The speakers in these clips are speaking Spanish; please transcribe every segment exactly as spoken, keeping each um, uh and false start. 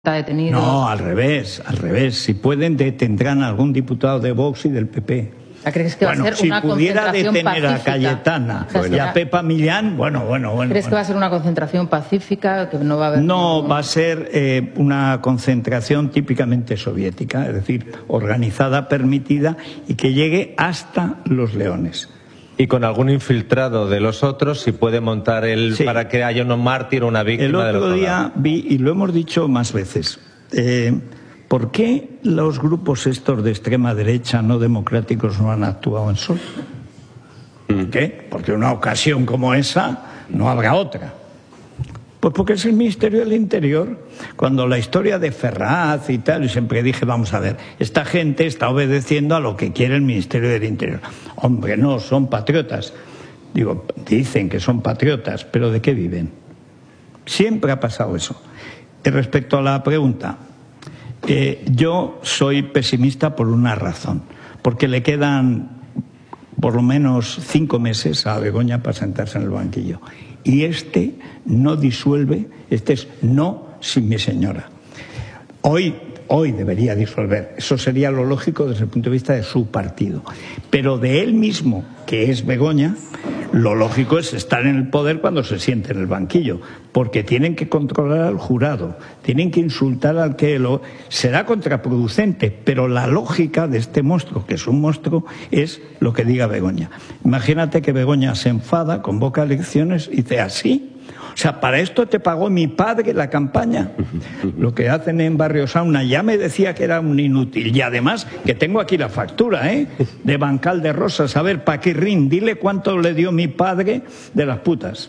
detenidos. No, al revés, al revés. Si pueden, detendrán a algún diputado de Vox y del P P. ¿Crees que bueno, va a ser si una pudiera concentración detener pacífica? a Cayetana O sea, y a Pepa Millán, bueno, bueno, bueno. ¿Crees bueno. que va a ser una concentración pacífica? Que no va a haber No, ningún... va a ser eh, una concentración típicamente soviética, es decir, organizada, permitida y que llegue hasta Los Leones. Y con algún infiltrado de los otros, si puede montar el Sí. para que haya un mártir o una víctima El del otro otro día lado. vi, y lo hemos dicho más veces, eh, ¿por qué los grupos estos de extrema derecha no democráticos no han actuado en Sol? ¿Por qué? Porque en una ocasión como esa no habrá otra. Pues porque es el Ministerio del Interior. Cuando la historia de Ferraz y tal, y siempre dije, vamos a ver, esta gente está obedeciendo a lo que quiere el Ministerio del Interior. Hombre, no, son patriotas. Digo, dicen que son patriotas, pero ¿de qué viven? Siempre ha pasado eso. Y respecto a la pregunta, eh, yo soy pesimista por una razón, porque le quedan por lo menos cinco meses a Begoña para sentarse en el banquillo. Y este no disuelve, este es no sin mi señora. Hoy, hoy debería disolver, eso sería lo lógico desde el punto de vista de su partido. Pero de él mismo, que es Begoña, lo lógico es estar en el poder cuando se siente en el banquillo, porque tienen que controlar al jurado, tienen que insultar al que lo... Será contraproducente, pero la lógica de este monstruo, que es un monstruo, es lo que diga Begoña. Imagínate que Begoña se enfada, convoca elecciones y dice así. O sea, para esto te pagó mi padre la campaña. Lo que hacen en Barrio Sauna, ya me decía que era un inútil. Y además, que tengo aquí la factura, ¿eh? De Bancal de Rosas. A ver, Paquirrín, dile cuánto le dio mi padre de las putas.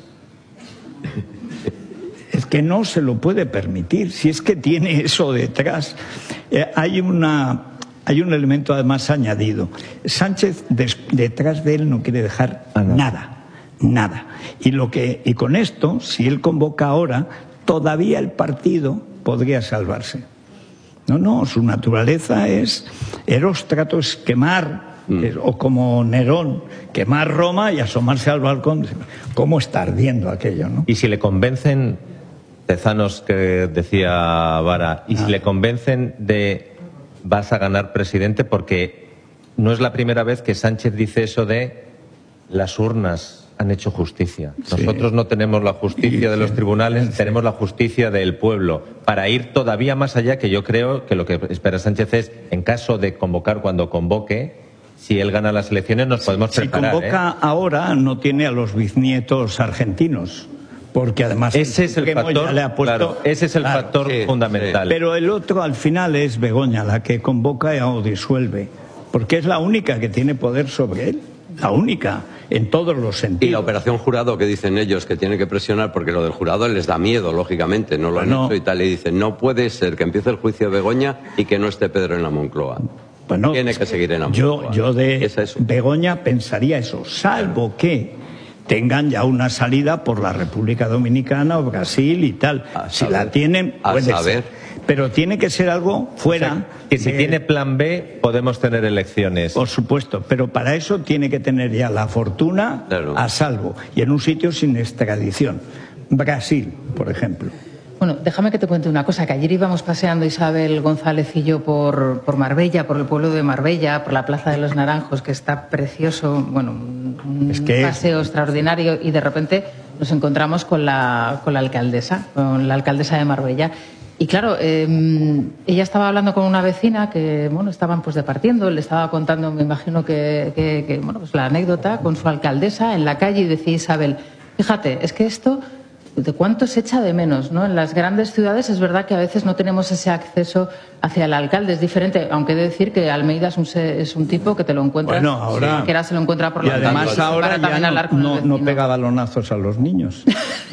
Es que no se lo puede permitir, si es que tiene eso detrás. Eh, hay una... Hay un elemento además añadido. Sánchez des, detrás de él no quiere dejar nada. Nada. Y, lo que, y con esto, si él convoca ahora, todavía el partido podría salvarse. No, no, su naturaleza es Heróstrato, es quemar, mm. es, o como Nerón, quemar Roma y asomarse al balcón. ¿Cómo está ardiendo aquello, no? Y si le convencen, Tezanos que decía Vara, y ah. si le convencen de vas a ganar presidente, porque no es la primera vez que Sánchez dice eso de las urnas han hecho justicia. Nosotros sí. no tenemos la justicia de los tribunales, sí. tenemos la justicia del pueblo. Para ir todavía más allá, que yo creo que lo que espera Sánchez es, en caso de convocar cuando convoque, si él gana las elecciones nos podemos si preparar. Si convoca ¿eh? ahora, no tiene a los bisnietos argentinos. Porque además ese es el factor, le ha puesto, claro, ese es el claro, factor sí, fundamental. Sí. Pero el otro al final es Begoña, la que convoca o disuelve. Porque es la única que tiene poder sobre él. La única, en todos los sentidos. Y la operación jurado que dicen ellos que tienen que presionar, porque lo del jurado les da miedo, lógicamente, no lo bueno, han hecho y tal, y dicen, no puede ser que empiece el juicio de Begoña y que no esté Pedro en la Moncloa. Bueno, tiene que seguir en la Moncloa. Yo, yo de es Begoña pensaría eso, salvo que tengan ya una salida por la República Dominicana o Brasil y tal. A si saber, la tienen, puede a saber. ser. Pero tiene que ser algo fuera. O sea, que si de... tiene plan B, podemos tener elecciones. Por supuesto, pero para eso tiene que tener ya la fortuna claro. a salvo y en un sitio sin extradición. Brasil, por ejemplo. Bueno, déjame que te cuente una cosa, que ayer íbamos paseando Isabel González y yo por, por Marbella, por el pueblo de Marbella, por la Plaza de los Naranjos, que está precioso, bueno, un es que paseo es... extraordinario, y de repente nos encontramos con la, con la alcaldesa, con la alcaldesa de Marbella. Y claro, eh, ella estaba hablando con una vecina que, bueno, estaban pues departiendo, le estaba contando, me imagino que, que, que bueno, pues la anécdota con su alcaldesa en la calle, y decía Isabel, fíjate, es que esto, ¿de cuánto se echa de menos, ¿no? En las grandes ciudades es verdad que a veces no tenemos ese acceso hacia el alcalde, es diferente, aunque he de decir que Almeida es un, es un tipo que te lo encuentras, bueno, ahora, si quieras se lo encuentra por y la calle. además ahora ya no, no, no pega balonazos a los niños.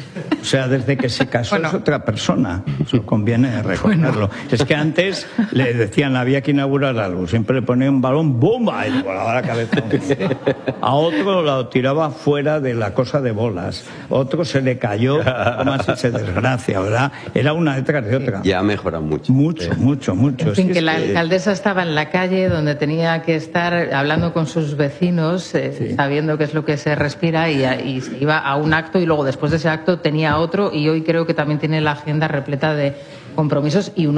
O sea, desde que se casó bueno. es otra persona. Eso conviene reconocerlo. Bueno. Es que antes le decían, había que inaugurar algo. Siempre le ponía un balón, ¡bomba! Y le volaba la cabeza. A otro lo tiraba fuera de la cosa de bolas. Otro se le cayó, como así se desgracia, ¿verdad? Era una detrás de otra. Ya mejora mucho. Mucho, mucho, mucho. En fin, es que, que la alcaldesa estaba en la calle donde tenía que estar hablando con sus vecinos, eh, sí. sabiendo qué es lo que se respira, y, y se iba a un acto y luego después de ese acto tenía otro, y hoy creo que también tiene la agenda repleta de compromisos y uno